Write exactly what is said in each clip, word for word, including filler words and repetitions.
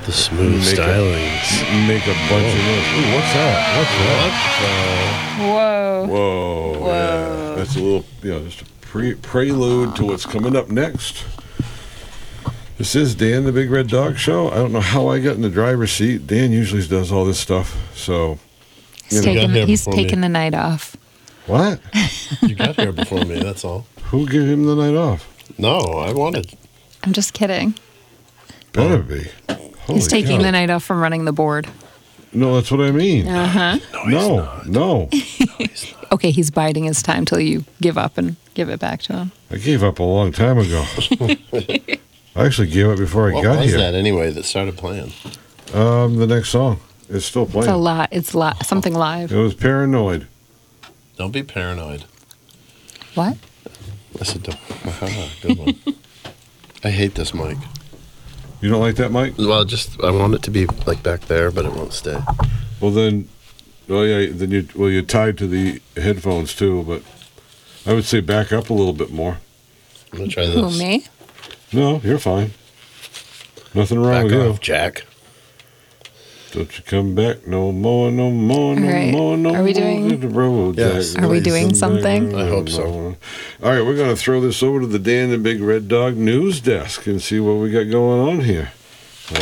The smooth make stylings. A, make a bunch Whoa. of noise. Ooh, what's that? What's that? Whoa. Whoa. Whoa. Yeah. That's a little, you know, just a pre- prelude to what's coming up next. This is Dan, the Big Red Dog Show. I don't know how I got in the driver's seat. Dan usually does all this stuff, so... He's taking, he's taking the night off. What? You got here before me, that's all. Who gave him the night off? No, I wanted. I'm just kidding. Better be. Holy He's taking cow. the night off from running the board. No, that's what I mean. Uh-huh. No, no. no. He's Okay, he's biding his time till you give up and give it back to him. I gave up a long time ago. I actually gave up before I what got was here. that anyway that started playing? Um, the next song. It's still playing. It's a lot. It's li- something live. It was Paranoid. Don't be paranoid. What? I said, don't. Aha, good one. I hate this mic. You don't like that, Mike? Well, just I want it to be like back there, but it won't stay. Well, then, well, yeah, then you, well, you're tied to the headphones too, but I would say back up a little bit more. I'm gonna try this. Who, me? No, you're fine. Nothing wrong Back with off, you. Jack. Don't you come back no more, no more, no Right. more, no Are we more. doing- to the road, Yes. Jack. Are we doing Come something? back, I hope no so. more. All right, we're going to throw this over to the Dan and Big Red Dog news desk and see what we got going on here. Uh,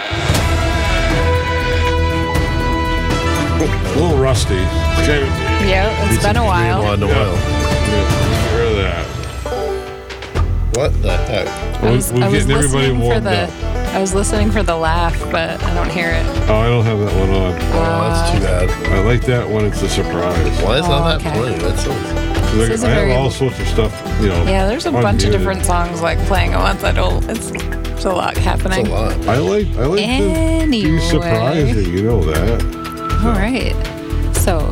a little rusty. Okay, Yeah, it's Needs been to a be while. rewind a Yeah. while. get rid of that. What the heck? I was, We're I was getting everybody listening for warmed the. up. I was listening for the laugh, but I don't hear it. Oh, I don't have that one on. Oh, that's too bad. I like that when it's a surprise. Why is all Oh, that okay. playing? That's so. Like, is I a have very- all sorts of stuff, you know. Yeah, there's a bunch of unmuted. different songs like playing at once. I don't. It's, it's a lot happening. That's a lot. I like I like to Anyway. be surprising, you know that. All right. So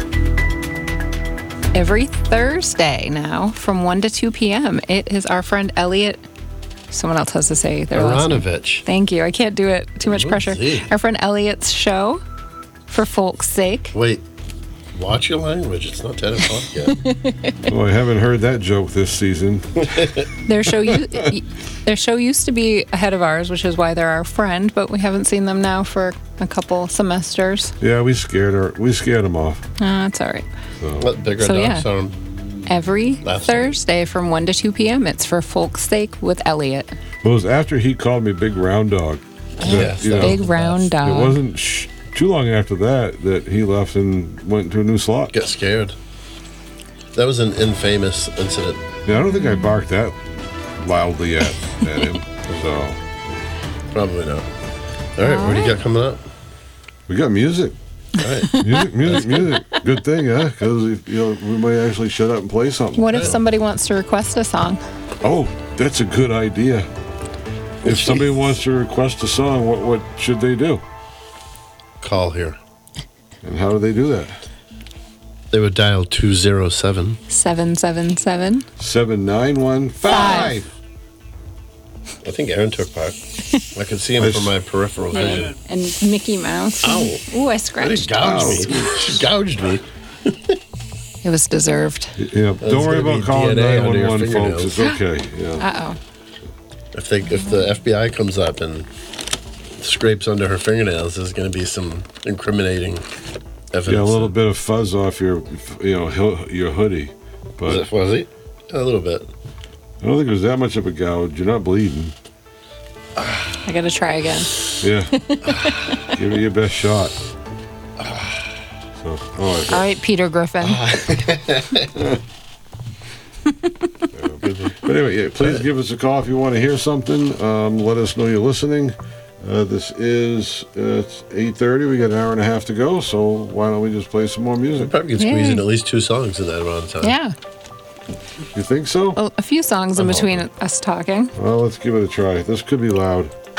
every Thursday now from one to two p.m. it is our friend Elliot. Someone else has to say their last name. Aronovich. Thank you. I can't do it. Too much pressure. Whoopsie. Our friend Elliot's show, For Folk's Sake. Wait. Watch your language. It's not ten o'clock yet. Oh, I haven't heard that joke this season. Their show, u- their show used to be ahead of ours, which is why they're our friend. But we haven't seen them now for a couple semesters. Yeah, we scared her. We scared them off. Uh, that's all right. What bigger So, dog yeah. sound? Every Last Thursday from one to two p.m. It's For Folk's Sake with Elliot. It was after he called me Big Round Dog. Yes, you that know, Big round dog. It wasn't sh- too long after that that he left and went to a new slot. Get scared. That was an infamous incident. Yeah, I don't think I barked that loudly at, at him. So Probably not. All right, what do you got coming up? we got music. All right. Music, music, music. Good thing, huh? Because you know we might actually shut up and play something. What if somebody wants to request a song? Oh, that's a good idea. If somebody wants to request a song, what what should they do? Call here. And how do they do that? They would dial two zero seven. seven seven seven. Seven nine one five. I think Aaron took part. I could see him I from s- my peripheral vision. And Mickey Mouse. Ow. Ooh, I They scratched. gouged me. She gouged me. It was deserved. Yeah, don't worry gonna about be calling D N A nine under your one one, folks. fingernails. It's okay. Yeah. Uh-oh. If they, if the F B I comes up and scrapes under her fingernails, there's going to be some incriminating evidence. Yeah, a little bit of fuzz off your, you know, ho- your hoodie, Was but it fuzzy? A little bit. I don't think there's that much of a gouge. You're not bleeding. I gotta try again. Yeah, give it your best shot. So, all right. All right, Peter Griffin. But anyway, yeah, please give us a call if you want to hear something. Um, let us know you're listening. Uh, this is uh, it's eight thirty. We got an hour and a half to go, so why don't we just play some more music? Probably could squeeze Yay. in at least two songs in that amount of time. Yeah. You think so? A, a few songs in between us talking. Well, let's give it a try. This could be loud.